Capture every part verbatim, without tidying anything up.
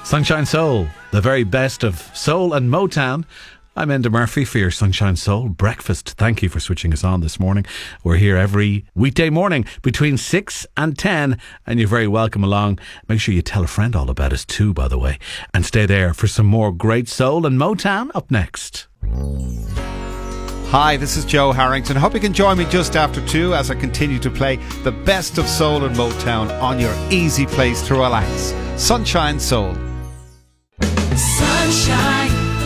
Sunshine Soul, the very best of soul and Motown. I'm Enda Murphy for your Sunshine Soul breakfast. Thank you for switching us on this morning. We're here every weekday morning between six and ten, and you're very welcome along. Make sure you tell a friend all about us too, by the way. And stay there for some more great soul and Motown up next. Hi, this is Joe Harrington. Hope you can join me just after two as I continue to play the best of soul and Motown on your easy place to relax. Sunshine Soul. Sunshine.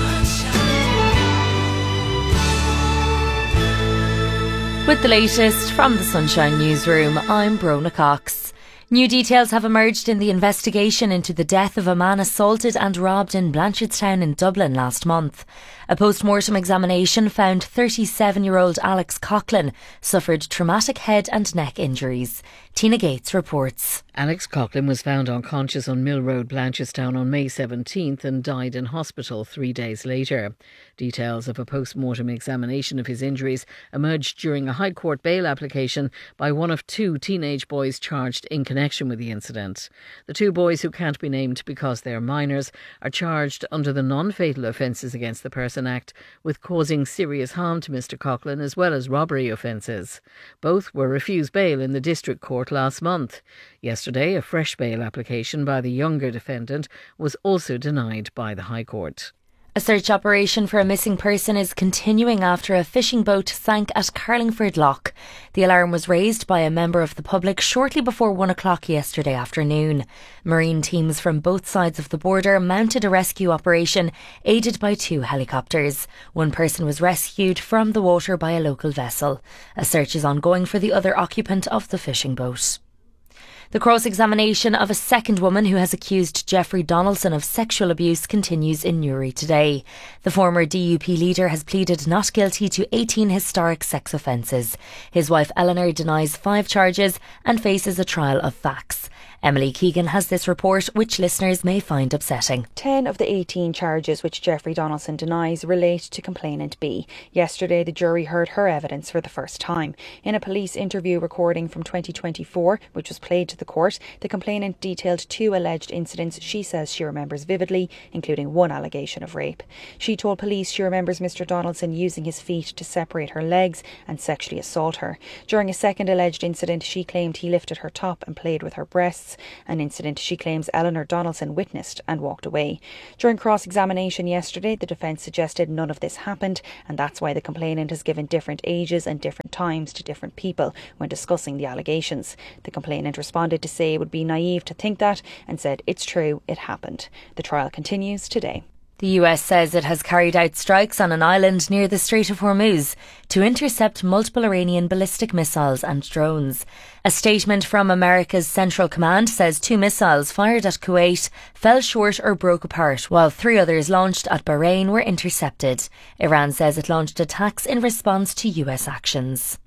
With the latest from the Sunshine Newsroom, I'm Brona Cox. New details have emerged in the investigation into the death of a man assaulted and robbed in Blanchardstown in Dublin last month. A post-mortem examination found thirty-seven-year-old Alex Coughlin suffered traumatic head and neck injuries. Tina Gates reports. Alex Coughlin was found unconscious on Mill Road, Blanchardstown on May seventeenth and died in hospital three days later. Details of a post-mortem examination of his injuries emerged during a High Court bail application by one of two teenage boys charged in connection with the incident. The two boys, who can't be named because they are minors, are charged under the Non-Fatal Offences Against the Person Act with causing serious harm to Mr Coughlin as well as robbery offences. Both were refused bail in the District Court last month. Yesterday, a fresh bail application by the younger defendant was also denied by the High Court. A search operation for a missing person is continuing after a fishing boat sank at Carlingford Loch. The alarm was raised by a member of the public shortly before one o'clock yesterday afternoon. Marine teams from both sides of the border mounted a rescue operation aided by two helicopters. One person was rescued from the water by a local vessel. A search is ongoing for the other occupant of the fishing boat. The cross-examination of a second woman who has accused Jeffrey Donaldson of sexual abuse continues in Newry today. The former D U P leader has pleaded not guilty to eighteen historic sex offences. His wife Eleanor denies five charges and faces a trial of facts. Emily Keegan has this report, which listeners may find upsetting. Ten of the eighteen charges which Jeffrey Donaldson denies relate to complainant B. Yesterday, the jury heard her evidence for the first time. In a police interview recording from twenty twenty-four, which was played to the court, the complainant detailed two alleged incidents she says she remembers vividly, including one allegation of rape. She told police she remembers Mister Donaldson using his feet to separate her legs and sexually assault her. During a second alleged incident, she claimed he lifted her top and played with her breasts, an incident she claims Eleanor Donaldson witnessed and walked away. During cross-examination yesterday, the defence suggested none of this happened, and that's why the complainant has given different ages and different times to different people when discussing the allegations. The complainant responded to say it would be naive to think that and said it's true, it happened. The trial continues today. The U S says it has carried out strikes on an island near the Strait of Hormuz to intercept multiple Iranian ballistic missiles and drones. A statement from America's Central Command says two missiles fired at Kuwait fell short or broke apart, while three others launched at Bahrain were intercepted. Iran says it launched attacks in response to U S actions.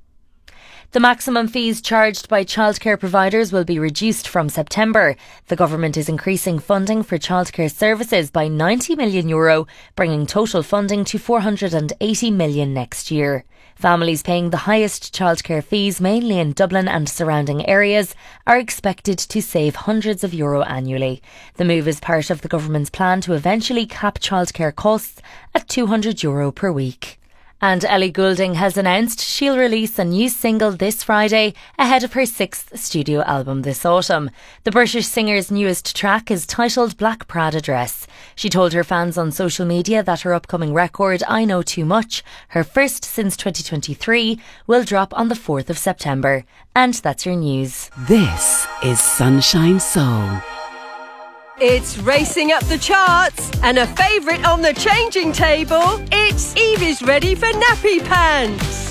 The maximum fees charged by childcare providers will be reduced from September. The government is increasing funding for childcare services by ninety million euro, bringing total funding to four hundred eighty million next year. Families paying the highest childcare fees, mainly in Dublin and surrounding areas, are expected to save hundreds of euro annually. The move is part of the government's plan to eventually cap childcare costs at two hundred euro per week. And Ellie Goulding has announced she'll release a new single this Friday ahead of her sixth studio album this autumn. The British singer's newest track is titled Black Prada Dress. She told her fans on social media that her upcoming record, I Know Too Much, her first since twenty twenty-three, will drop on the fourth of September. And that's your news. This is Sunshine Soul. It's racing up the charts and a favourite on the changing table. It's Evie's ready for nappy pants.